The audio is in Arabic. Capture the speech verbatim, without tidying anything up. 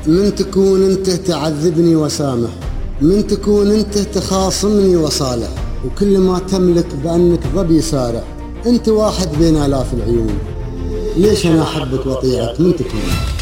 من تكون انت تعذبني وسامح، من تكون انت تخاصمني وصالح، وكل ما تملك بأنك ظبي سارع، انت واحد بين آلاف العيون. ليش انا احبك واطيعك من تكون؟